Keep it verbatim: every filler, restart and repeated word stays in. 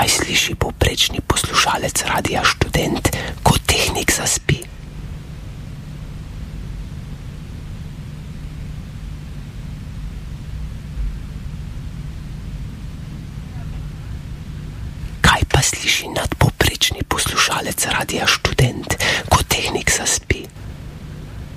Kaj sliši povprečni poslušalec Radia Študent, ko tehnik zaspi? Kaj pa sliši nadpovprečni poslušalec Radia Študent, ko tehnik zaspi?